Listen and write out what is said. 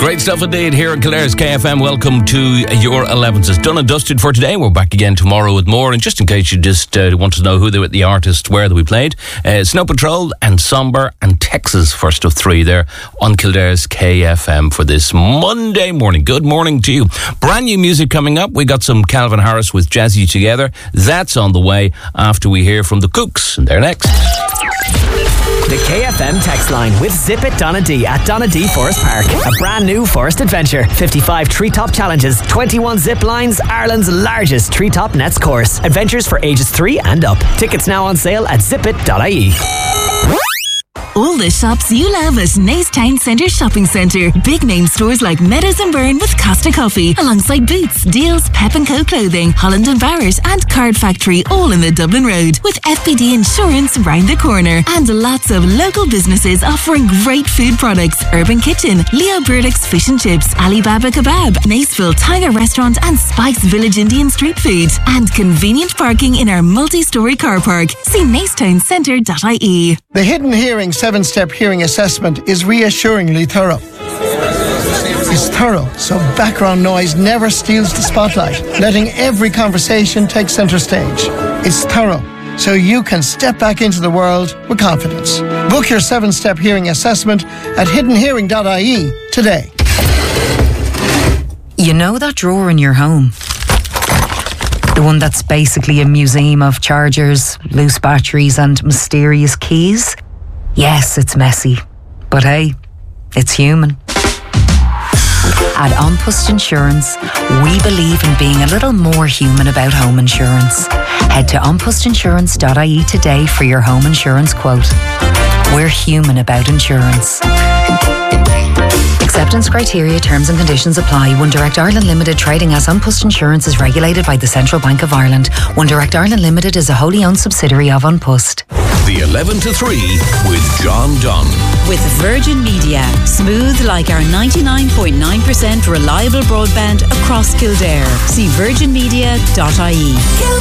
Great stuff indeed here in Killare's KFM. Welcome to your 11th. It's done and dusted for today. We're back again tomorrow with more. And just in case you just want to know who the artist were that we played, Snow Patrol and Somber and Texas, first of three there on Killare's KFM for this Monday morning. Good morning to you. Brand new music coming up. We got some Calvin Harris with Jazzy Together. That's on the way after we hear from the Cooks. And they're next. The KFM text line with Zip It Donna D at Donna D Forest Park. A brand new forest adventure. 55 treetop challenges, 21 zip lines, Ireland's largest treetop nets course. Adventures for ages 3 and up. Tickets now on sale at zipit.ie. All the shops you love at Naas Town Centre Shopping Centre. Big name stores like Meadows and Byrne with Costa Coffee, alongside Boots, Deals, Pep & Co Clothing, Holland and Barrett and Card Factory, all in the Dublin Road, with FBD Insurance round the corner. And lots of local businesses offering great food products. Urban Kitchen, Leo Burdick's Fish and Chips, Alibaba Kebab, Naasville Tiger Restaurant and Spike's Village Indian Street Food. And convenient parking in our multi-storey car park. See naastowncenter.ie. The Hidden Hearing 7-step hearing assessment is reassuringly thorough. It's thorough, so background noise never steals the spotlight, letting every conversation take centre stage. It's thorough, so you can step back into the world with confidence. Book your 7-step hearing assessment at hiddenhearing.ie today. You know that drawer in your home? The one that's basically a museum of chargers, loose batteries and mysterious keys? Yes, it's messy, but hey, it's human. At An Post Insurance, we believe in being a little more human about home insurance. Head to anpostinsurance.ie today for your home insurance quote. We're human about insurance. Acceptance criteria, terms and conditions apply. One Direct Ireland Limited, trading as An Post Insurance, is regulated by the Central Bank of Ireland. One Direct Ireland Limited is a wholly owned subsidiary of An Post. The 11 to 3 with John Dunn. With Virgin Media. Smooth like our 99.9% reliable broadband across Kildare. See virginmedia.ie.